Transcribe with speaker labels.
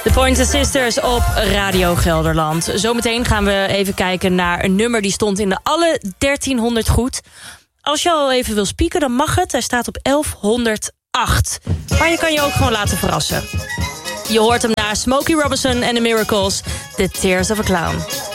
Speaker 1: De Pointer Sisters op Radio Gelderland. Zometeen gaan we even kijken naar een nummer die stond in de alle 1300 goed. Als je al even wil spieken, dan mag het. Hij staat op 1108. Maar je kan je ook gewoon laten verrassen. Je hoort hem naar Smokey Robinson en The Miracles, The Tears of a Clown.